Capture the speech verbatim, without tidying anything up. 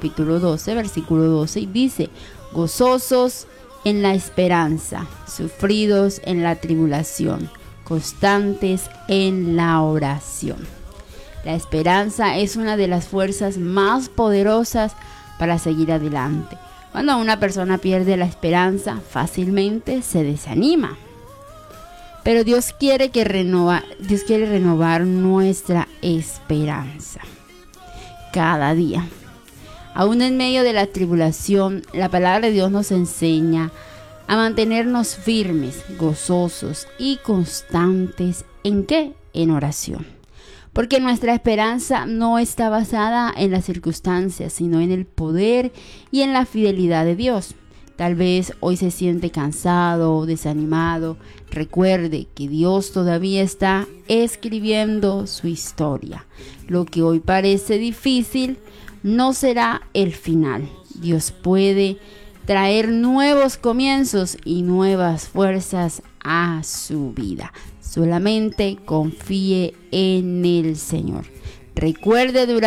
capítulo doce, versículo doce, y dice: gozosos en la esperanza, sufridos en la tribulación, constantes en la oración. La esperanza es una de las fuerzas más poderosas para seguir adelante. Cuando una persona pierde la esperanza, fácilmente se desanima. Pero Dios quiere que renova, Dios quiere renovar nuestra esperanza cada día. Aún en medio de la tribulación, la palabra de Dios nos enseña a mantenernos firmes, gozosos y constantes. ¿En qué? En oración. Porque nuestra esperanza no está basada en las circunstancias, sino en el poder y en la fidelidad de Dios. Tal vez hoy se siente cansado o desanimado. Recuerde que Dios todavía está escribiendo su historia. Lo que hoy parece difícil no será el final. Dios puede traer nuevos comienzos y nuevas fuerzas a su vida. Solamente confíe en el Señor. Recuerde durante